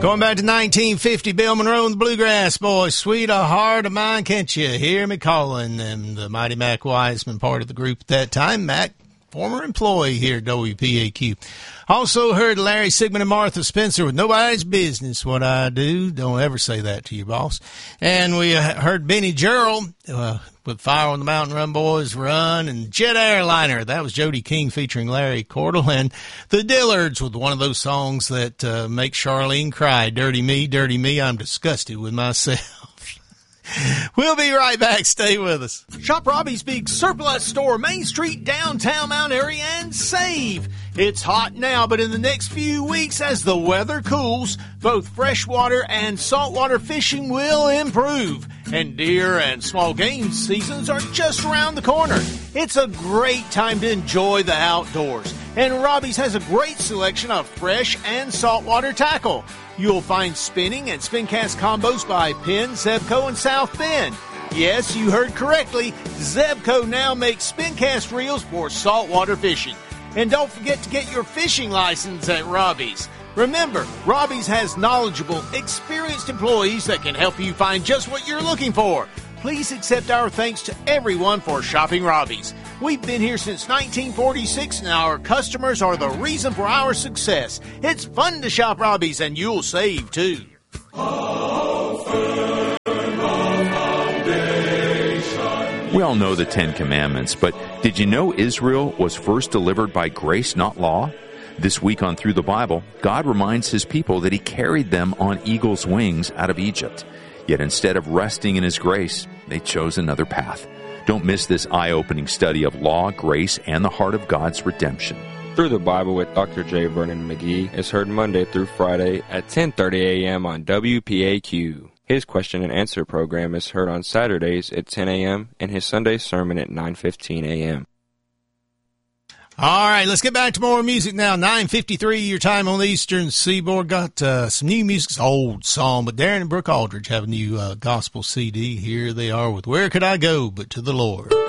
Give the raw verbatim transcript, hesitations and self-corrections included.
Going back to nineteen fifty, Bill Monroe and the Bluegrass Boys. Sweet a heart of mine, can't you hear me calling them? The Mighty Mac Wiseman, part of the group at that time. Mac, former employee here at W P A Q. Also heard Larry Sigmund and Martha Spencer with Nobody's Business What I Do. Don't ever say that to your boss. And we heard Benny Gerald uh, with Fire on the Mountain, Run Boys Run, and Jet Airliner. That was Jody King featuring Larry Cordell, and the Dillards with one of those songs that uh, make Charlene cry. Dirty Me, Dirty Me, I'm disgusted with myself. We'll be right back. Stay with us. Shop Robbie's Big Surplus Store, Main Street, downtown Mount Airy, and save. It's hot now, but in the next few weeks, as the weather cools, both freshwater and saltwater fishing will improve. And deer and small game seasons are just around the corner. It's a great time to enjoy the outdoors. And Robbie's has a great selection of fresh and saltwater tackle. You'll find spinning and spin cast combos by Penn, Zebco, and South Bend. Yes, you heard correctly. Zebco now makes spin cast reels for saltwater fishing. And don't forget to get your fishing license at Robbie's. Remember, Robbie's has knowledgeable, experienced employees that can help you find just what you're looking for. Please accept our thanks to everyone for shopping Robbie's. We've been here since nineteen forty-six, and our customers are the reason for our success. It's fun to shop Robbie's, and you'll save, too. We all know the Ten Commandments, but did you know Israel was first delivered by grace, not law? This week on Through the Bible, God reminds His people that He carried them on eagle's wings out of Egypt. Yet instead of resting in His grace, they chose another path. Don't miss this eye-opening study of law, grace, and the heart of God's redemption. Through the Bible with Doctor J. Vernon McGee is heard Monday through Friday at ten thirty a.m. on W P A Q. His question and answer program is heard on Saturdays at ten a.m. and his Sunday sermon at nine fifteen a.m. All right, let's get back to more music now. nine fifty-three, your time on the Eastern Seaboard. Got uh, some new music. It's an old song, but Darren and Brooke Aldridge have a new uh, gospel C D. Here they are with Where Could I Go But to the Lord.